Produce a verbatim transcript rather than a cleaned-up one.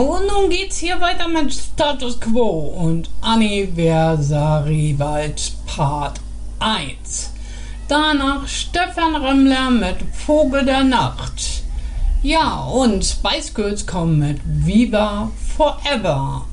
und nun geht's hier weiter mit Status Quo und Anniversary Wald Part eins. Danach Stefan Remmler mit Vogel der Nacht. Ja, und Spice Girls kommen mit Viva Forever.